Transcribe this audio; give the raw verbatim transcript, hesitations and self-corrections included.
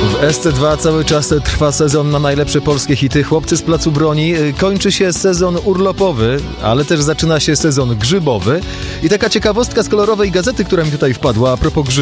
W S C dwa cały czas trwa sezon na najlepsze polskie hity. Chłopcy z Placu Broni. Kończy się sezon urlopowy, ale też zaczyna się sezon grzybowy. I taka ciekawostka z kolorowej gazety, która mi tutaj wpadła a propos grzybów.